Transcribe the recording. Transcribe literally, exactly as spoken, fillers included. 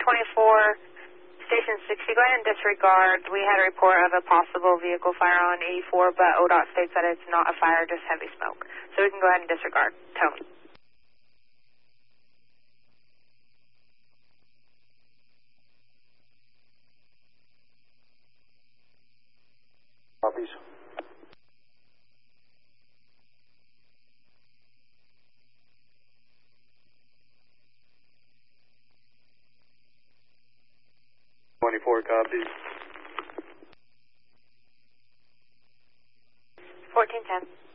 twenty-four, Station sixty, go ahead and disregard. We had a report of a possible vehicle fire on eighty-four, but O D O T states that it's not a fire, just heavy smoke. So we can go ahead and disregard. Tone. Copies. twenty-four copies. fourteen ten.